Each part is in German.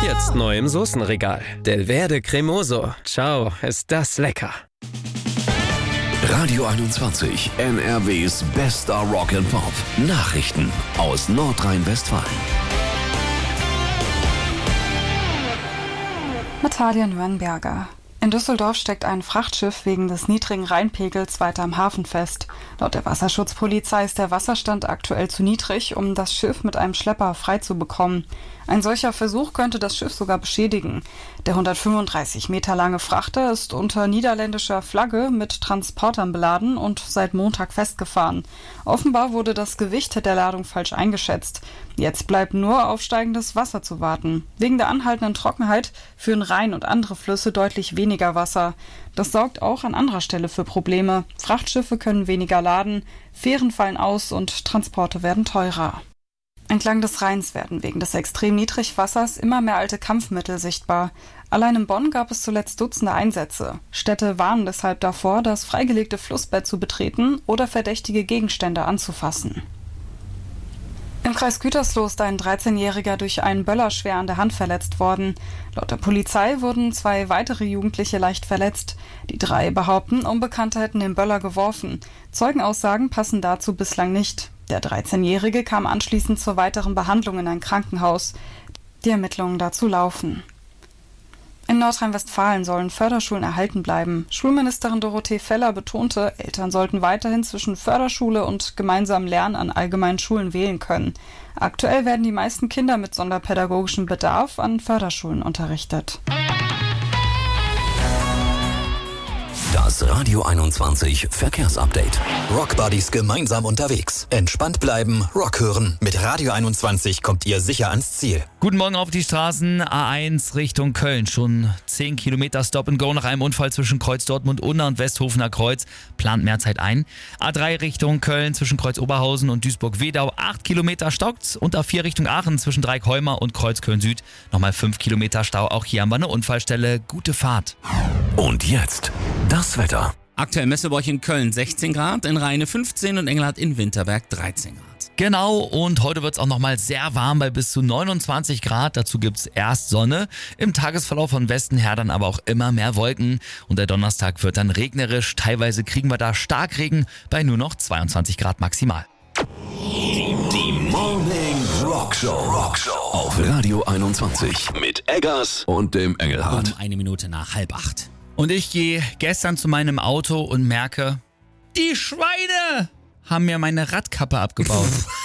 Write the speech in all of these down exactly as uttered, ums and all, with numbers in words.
Jetzt neu im Soßenregal. Delverde Cremoso. Ciao, ist das lecker. Radio einundzwanzig, N R Ws bester Rock and Pop. Nachrichten aus Nordrhein-Westfalen. Mit Talia Nürnberger. In Düsseldorf steckt ein Frachtschiff wegen des niedrigen Rheinpegels weiter am Hafen fest. Laut der Wasserschutzpolizei ist der Wasserstand aktuell zu niedrig, um das Schiff mit einem Schlepper freizubekommen. Ein solcher Versuch könnte das Schiff sogar beschädigen. Der hundertfünfunddreißig Meter lange Frachter ist unter niederländischer Flagge mit Transportern beladen und seit Montag festgefahren. Offenbar wurde das Gewicht der Ladung falsch eingeschätzt. Jetzt bleibt nur auf steigendes Wasser zu warten. Wegen der anhaltenden Trockenheit führen Rhein und andere Flüsse deutlich weniger Wasser. Das sorgt auch an anderer Stelle für Probleme. Frachtschiffe können weniger laden, Fähren fallen aus und Transporte werden teurer. Entlang des Rheins werden wegen des extrem Niedrigwassers immer mehr alte Kampfmittel sichtbar. Allein in Bonn gab es zuletzt Dutzende Einsätze. Städte warnen deshalb davor, das freigelegte Flussbett zu betreten oder verdächtige Gegenstände anzufassen. Im Kreis Gütersloh ist ein dreizehnjähriger durch einen Böller schwer an der Hand verletzt worden. Laut der Polizei wurden zwei weitere Jugendliche leicht verletzt. Die drei behaupten, Unbekannte hätten den Böller geworfen. Zeugenaussagen passen dazu bislang nicht. Der dreizehnjährige kam anschließend zur weiteren Behandlung in ein Krankenhaus. Die Ermittlungen dazu laufen. In Nordrhein-Westfalen sollen Förderschulen erhalten bleiben. Schulministerin Dorothee Feller betonte, Eltern sollten weiterhin zwischen Förderschule und gemeinsamem Lernen an allgemeinen Schulen wählen können. Aktuell werden die meisten Kinder mit sonderpädagogischem Bedarf an Förderschulen unterrichtet. Das Radio einundzwanzig Verkehrsupdate. Rockbuddies gemeinsam unterwegs. Entspannt bleiben, Rock hören. Mit Radio einundzwanzig kommt ihr sicher ans Ziel. Guten Morgen auf die Straßen. A eins Richtung Köln. Schon zehn Kilometer Stop and Go nach einem Unfall zwischen Kreuz Dortmund-Unna und Westhofener Kreuz. Plant mehr Zeit ein. A drei Richtung Köln zwischen Kreuz Oberhausen und Duisburg-Wedau. acht Kilometer stockt. Und A vier Richtung Aachen zwischen Dreieck-Heuma und Kreuz Köln-Süd. Nochmal fünf Kilometer Stau. Auch hier haben wir eine Unfallstelle. Gute Fahrt. Und jetzt das Wetter. Aktuell Messeburg in Köln sechzehn Grad, in Rheine fünfzehn und Engelhardt in Winterberg dreizehn Grad. Genau, und heute wird es auch nochmal sehr warm bei bis zu neunundzwanzig Grad. Dazu gibt es erst Sonne, im Tagesverlauf von Westen her dann aber auch immer mehr Wolken. Und der Donnerstag wird dann regnerisch. Teilweise kriegen wir da Starkregen bei nur noch zweiundzwanzig Grad maximal. Die Morning Rock Show. Rock Show auf Radio einundzwanzig mit Eggers und dem Engelhardt. Um eine Minute nach halb acht. Und ich gehe gestern zu meinem Auto und merke, die Schweine haben mir meine Radkappe abgebaut.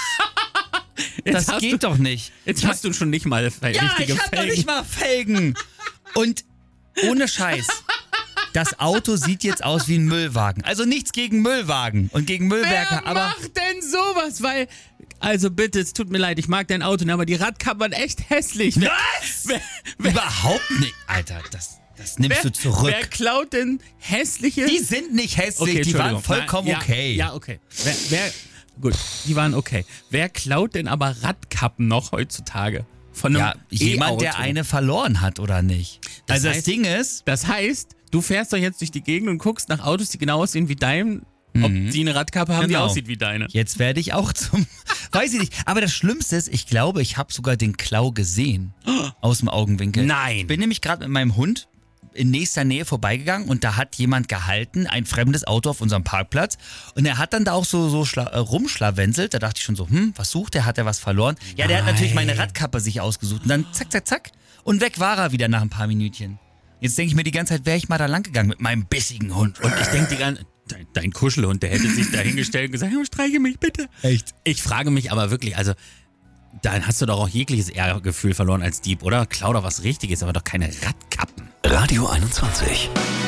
Das geht du, doch nicht. Jetzt ich hast du schon nicht mal ja, richtige ich hab Felgen. noch nicht mal Felgen. Und ohne Scheiß, das Auto sieht jetzt aus wie ein Müllwagen. Also nichts gegen Müllwagen und gegen Müllwerker, Wer aber... macht denn sowas? Weil, also bitte, es tut mir leid, ich mag dein Auto, aber die Radkappen waren echt hässlich. Was? Wer, wer, Überhaupt nicht. Alter, das... Das nimmst wer, du zurück. Wer klaut denn hässliche... Die sind nicht hässlich, Okay, die waren Entschuldigung. vollkommen ja, okay. Ja, okay. Wer, wer, gut, die waren okay. Wer klaut denn aber Radkappen noch heutzutage? Von einem Ja, jemand, der E-Auto? eine verloren hat oder nicht. Das also das heißt- Ding ist, Das heißt, du fährst doch jetzt durch die Gegend und guckst nach Autos, die genau aussehen wie dein, ob die eine Radkappe haben, die Genau. aussieht wie deine. jetzt werde ich auch zum... Weiß ich nicht. Aber das Schlimmste ist, ich glaube, ich habe sogar den Klau gesehen. Aus dem Augenwinkel. Nein. Ich bin nämlich gerade mit meinem Hund in nächster Nähe vorbeigegangen und da hat jemand gehalten, ein fremdes Auto auf unserem Parkplatz, und er hat dann da auch so, so schla- äh, rumschlawenzelt. Da dachte ich schon so, hm, was sucht er? Hat er was verloren? Ja, der hat natürlich meine Radkappe sich ausgesucht und dann zack, zack, zack und weg war er wieder nach ein paar Minütchen. Jetzt denke ich mir die ganze Zeit, wäre ich mal da lang gegangen mit meinem bissigen Hund. Und ich denke die ganze dein, dein Kuschelhund, der hätte sich da hingestellt und gesagt, "Ja, streiche mich bitte. Echt? Ich frage mich aber wirklich, also dann hast du doch auch jegliches Ehrgefühl verloren als Dieb, oder? Klau doch was Richtiges, aber doch keine Radkappen. Radio einundzwanzig.